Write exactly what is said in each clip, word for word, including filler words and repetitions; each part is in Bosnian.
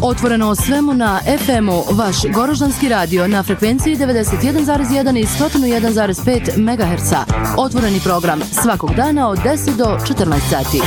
Otvoreno o svemu na F M-u, vaš Goroždanski radio na frekvenciji devedeset jedan zarez jedan i sto jedan zarez pet megaherca. Otvoreni program svakog dana od deset do četrnaest sati.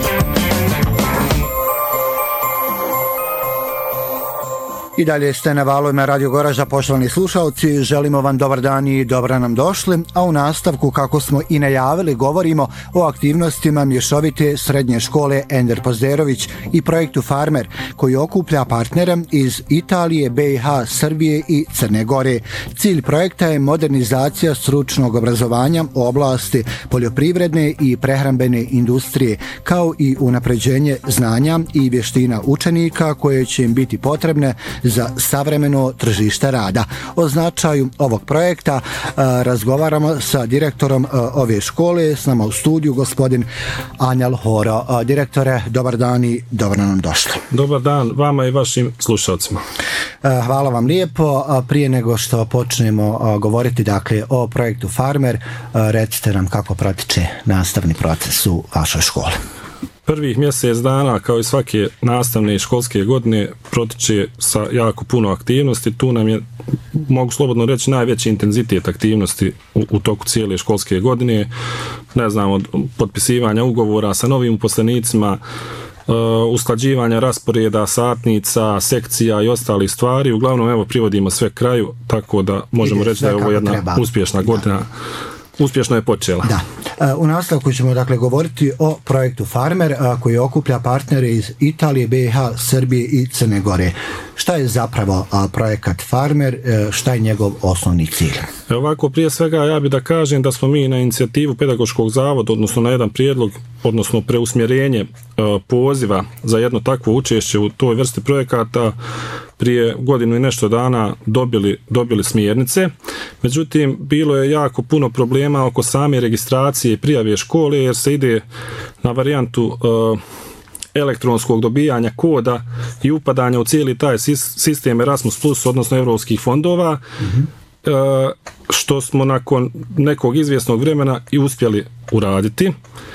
I dalje ste na valovima Radio Goražda, poštovani slušalci, želimo vam dobar dan i dobro nam došli, a u nastavku, kako smo i najavili, govorimo o aktivnostima mješovite srednje škole Ender Pozderović i projektu Farmer, koji okuplja partnere iz Italije, B i H, Srbije i Crne Gore. Cilj projekta je modernizacija stručnog obrazovanja u oblasti poljoprivredne i prehrambene industrije, kao i unapređenje znanja i vještina učenika koje će im biti potrebne za savremeno tržište rada. O značaju ovog projekta a, razgovaramo sa direktorom a, ove škole, s nama u studiju gospodin Anjel Horo. A, direktore, dobar dan i dobro nam došli. Dobar dan vama i vašim slušalcima. A, hvala vam lijepo. A, prije nego što počnemo a, govoriti dakle o projektu Farmer, a, recite nam kako protiče nastavni proces u vašoj školi. Prvih mjesec dana, kao i svake nastavne i školske godine, protiče sa jako puno aktivnosti. Tu nam je, mogu slobodno reći, najveći intenzitet aktivnosti u, u toku cijele školske godine. Ne znam, od potpisivanja ugovora sa novim uposlenicima, Uh, usklađivanja rasporeda, satnica, sekcija i ostalih stvari. Uglavnom, evo, privodimo sve kraju, tako da možemo reći da je ovo jedna treba. uspješna godina. Da. Uspješno je počela. Da. U nastavku ćemo dakle govoriti o projektu Farmer, koji okuplja partnere iz Italije, B i H, Srbije i Crne Gore. Šta je zapravo projekat Farmer, šta je njegov osnovni cilj? Ovako, prije svega ja bih da kažem da smo mi na inicijativu Pedagoškog zavoda, odnosno na jedan prijedlog, odnosno preusmjerenje poziva za jedno takvo učešće u toj vrsti projekata prije godinu i nešto dana dobili, dobili smjernice. Međutim, bilo je jako puno problema oko same registracije i prijave škole, jer se ide na varijantu uh, elektronskog dobijanja koda i upadanja u cijeli taj sistem Erasmus plus, odnosno evropskih fondova, mm-hmm. uh, što smo nakon nekog izvjesnog vremena i uspjeli uraditi.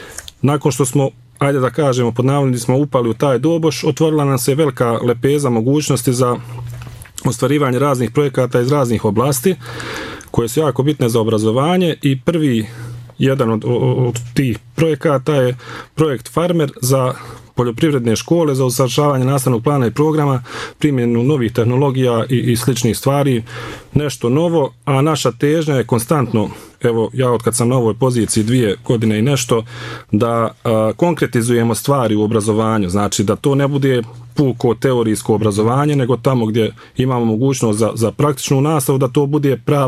Nakon što smo, ajde da kažemo, pod navodnicima smo upali u taj doboš, otvorila nam se velika lepeza mogućnosti za ostvarivanje raznih projekata iz raznih oblasti, koje su jako bitne za obrazovanje, i prvi jedan od, od tih projekata je projekt Farmer za poljoprivredne škole, za usavršavanje nastavnog plana i programa, primjenu novih tehnologija i, i sličnih stvari, nešto novo, a naša težnja je konstantno, evo ja od kad sam na ovoj poziciji dvije godine i nešto, da a, konkretizujemo stvari u obrazovanju, znači da to ne bude puko teorijsko obrazovanje, nego tamo gdje imamo mogućnost za, za praktičnu nastavu, da to bude prav